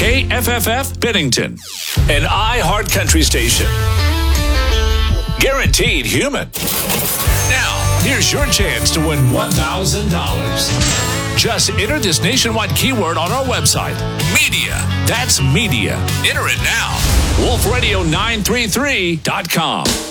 KFFF Bennington, an iHeart Country station. Guaranteed human. Now, here's your chance to win $1,000. Just enter this nationwide keyword on our website. Media. That's media. Enter it now. WolfRadio933.com.